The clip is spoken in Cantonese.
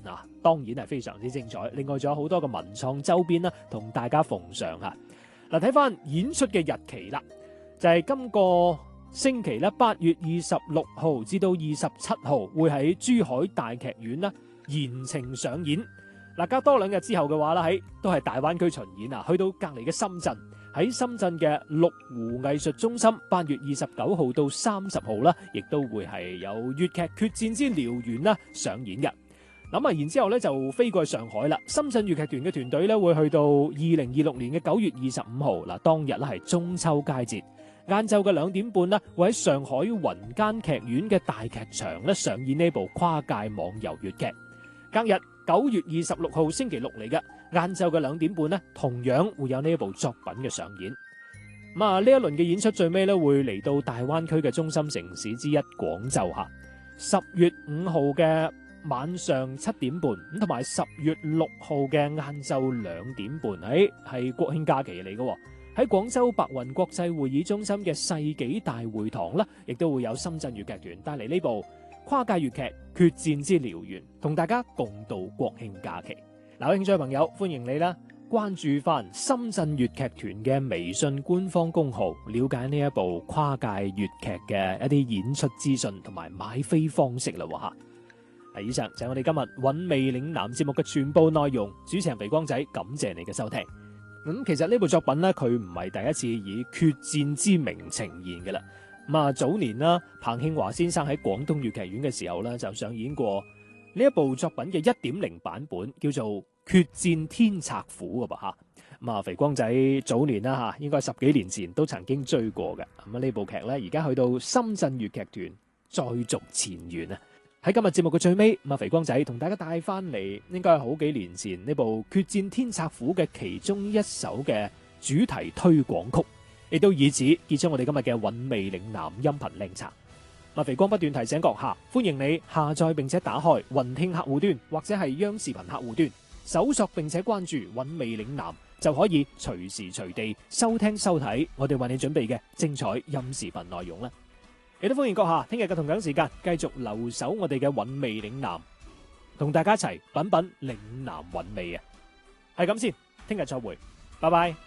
啊，當然係非常之精彩。另外仲有好多嘅文創周邊啦，同大家奉上嚇。嗱，睇翻演出嘅日期啦，就係今個星期咧，8月26號至到27號會喺珠海大劇院啦延程上演。嗱，隔多2日之後嘅話啦，都係大灣區巡演啊，去到隔離嘅深圳，喺深圳嘅麓湖藝術中心8月29號到30號啦，亦都會係有粵劇決戰之燎原啦上演嘅。咁啊，然之後咧就飛過去上海啦。深圳粵劇團嘅團隊咧會去到2026年嘅9月25號，嗱，當日咧係中秋佳節，晏晝嘅2點半啦，會喺上海雲間劇院嘅大劇場咧上演呢部跨界網遊粵劇。隔日9月26號星期六嚟嘅，晏晝嘅2點半咧，同樣會有呢一部作品嘅上演。咁啊，呢一輪嘅演出最尾咧會嚟到大灣區嘅中心城市之一廣州嚇。10月5號嘅晚上7點半，咁同埋10月6號嘅晏晝2點半，係國慶假期嚟嘅。喺廣州白雲國際會議中心嘅世紀大會堂啦，亦都會有深圳粵劇團帶嚟呢部跨界粵劇決戰之燎原，同大家共度國慶假期。嗱，有興趣嘅朋友歡迎你啦，關注翻深圳粵劇團嘅微信官方公號，了解呢一部跨界粵劇嘅一啲演出資訊同埋買飛方式啦吓。以上就係我哋今日韻味嶺南節目嘅全部內容。主持人肥光仔，感謝你嘅收聽。其實呢部作品咧，佢唔係第一次以決戰之名呈現嘅啦。早年啦，彭慶華先生喺廣東粵劇院嘅時候咧，就上演過呢一部作品嘅1.0版本，叫做《決戰天策府》嘅噃吓。肥光仔早年啦吓，應該10幾年前都曾經追過嘅。呢部劇咧，而家去到深圳粵劇團再續前緣啊！喺今日節目嘅最尾，肥光仔同大家帶翻嚟，應該係好幾年前呢部《決戰天策府》嘅其中一首嘅主題推廣曲，亦都以此結束我哋今日嘅韻味嶺南音頻靚茶。肥光不斷提醒閣下，歡迎你下載並且打開雲聽客戶端或者係央視頻客戶端，搜索並且關注韻味嶺南，就可以隨時隨地收聽收睇我哋為你準備嘅精彩音視頻內容啦。亦都歡迎閣下聽日嘅同樣時間繼續留守我哋嘅韻味嶺南，同大家一齊品品嶺南韻味啊！係咁先，聽日再會，拜拜。